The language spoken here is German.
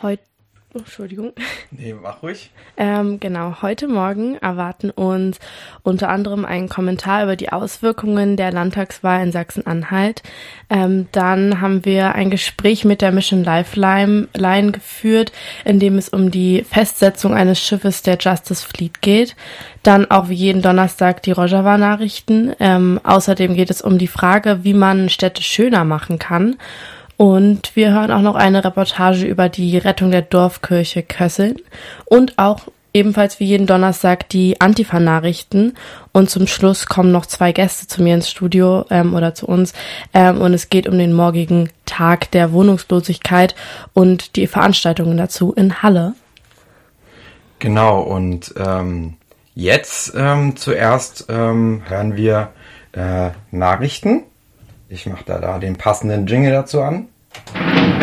Entschuldigung. Nee, mach ruhig. Genau, heute Morgen erwarten uns unter anderem ein Kommentar über die Auswirkungen der Landtagswahl in Sachsen-Anhalt. Dann haben wir ein Gespräch mit der Mission Lifeline geführt, in dem es um die Festsetzung eines Schiffes der Justice Fleet geht. Dann auch wie jeden Donnerstag die Rojava-Nachrichten. Außerdem geht es um die Frage, wie man Städte schöner machen kann. Und wir hören auch noch eine Reportage über die Rettung der Dorfkirche Kösseln und auch ebenfalls wie jeden Donnerstag die Antifa-Nachrichten. Und zum Schluss kommen noch 2 Gäste zu mir ins Studio oder zu uns. Und es geht um den morgigen Tag der Wohnungslosigkeit und die Veranstaltungen dazu in Halle. Genau, und jetzt zuerst hören wir Nachrichten. Ich mache da den passenden Jingle dazu an.